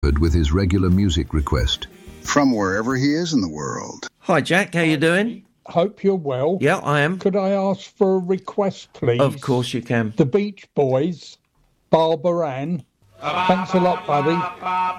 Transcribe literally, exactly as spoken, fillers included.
with his regular music request. From wherever he is in the world. Hi, Jack. How you doing? Hope you're well. Yeah, I am. Could I ask for a request, please? Of course you can. The Beach Boys, Barbara Ann. Thanks a lot, buddy.